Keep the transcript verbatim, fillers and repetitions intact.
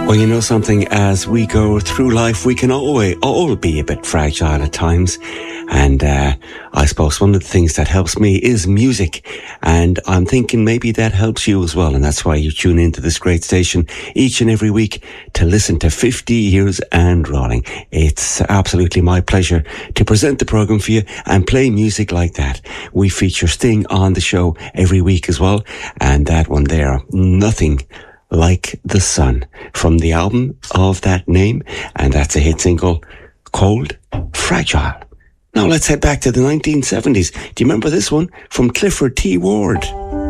Well, you know something, as we go through life, we can always all be a bit fragile at times. And uh, I suppose one of the things that helps me is music. And I'm thinking maybe that helps you as well. And that's why you tune into this great station each and every week to listen to fifty years and rolling. It's absolutely my pleasure to present the program for you and play music like that. We feature Sting on the show every week as well. And that one there, Nothing Like the Sun, from the album of that name, and that's a hit single called Fragile. Now let's head back to the nineteen seventies. Do you remember this one from Clifford T. Ward?